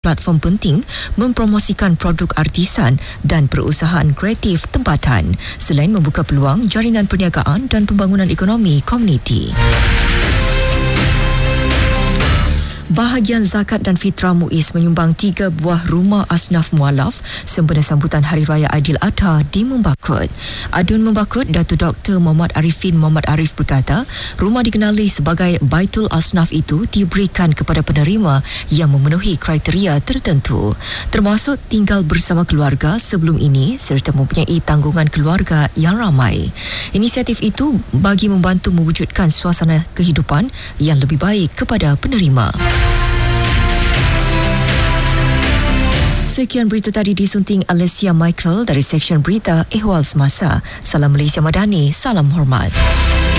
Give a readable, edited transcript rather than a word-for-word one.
platform penting mempromosikan produk artisan dan perusahaan kreatif tempatan selain membuka peluang jaringan perniagaan dan pembangunan ekonomi komuniti. Bahagian zakat dan fitrah MUIS menyumbang 3 buah rumah asnaf mualaf sempena sambutan Hari Raya Aidiladha di Membakut. Adun Membakut, Datuk Dr. Muhammad Arifin Muhammad Arif berkata, rumah dikenali sebagai Baitul Asnaf itu diberikan kepada penerima yang memenuhi kriteria tertentu, termasuk tinggal bersama keluarga sebelum ini serta mempunyai tanggungan keluarga yang ramai. Inisiatif itu bagi membantu mewujudkan suasana kehidupan yang lebih baik kepada penerima. Sekian berita tadi disunting Alessia Michael dari Seksyen Berita Ehwal Semasa. Salam Malaysia Madani, salam hormat.